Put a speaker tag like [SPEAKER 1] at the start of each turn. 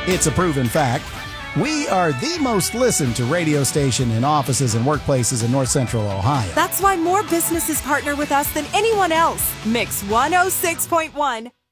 [SPEAKER 1] It's a proven fact. We are the most listened to radio station in offices and workplaces in North Central Ohio.
[SPEAKER 2] That's why more businesses partner with us than anyone else. Mix 106.1.